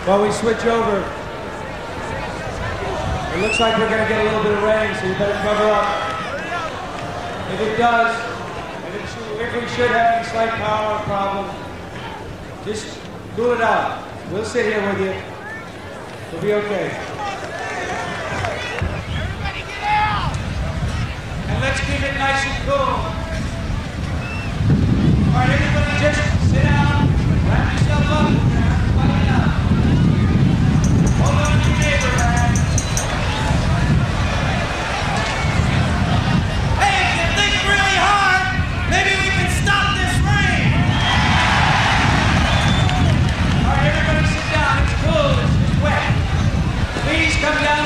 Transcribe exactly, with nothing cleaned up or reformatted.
While we switch over, it looks like we're going to get a little bit of rain, so you better cover up. If it does, if, it should, if we should have any slight power problem, just cool it out. We'll sit here with you. We'll be okay. Everybody get out! And let's keep it nice and cool. All right, everybody just sit down, wrap yourself up, everybody down. Hold on to your neighbor, man. Hey, if you think really hard, maybe we can stop this rain! All right, everybody sit down. It's cool. It's, it's wet. Please come down.